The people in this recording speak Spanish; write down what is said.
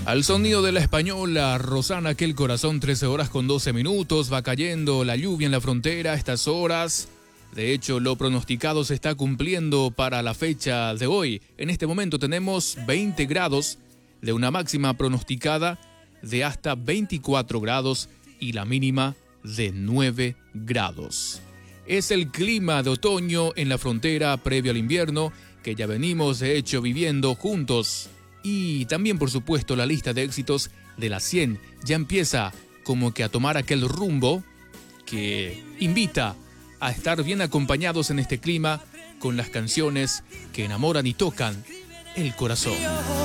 Al sonido de la española Rosana, que el corazón, 13 horas con 12 minutos, va cayendo la lluvia en la frontera a estas horas. De hecho, lo pronosticado se está cumpliendo para la fecha de hoy. En este momento tenemos 20 grados de una máxima pronosticada de hasta 24 grados y la mínima de 9 grados. Es el clima de otoño en la frontera previo al invierno que ya venimos de hecho viviendo juntos. Y también, por supuesto, la lista de éxitos de las 100 ya empieza como que a tomar aquel rumbo que invita a estar bien acompañados en este clima con las canciones que enamoran y tocan el corazón.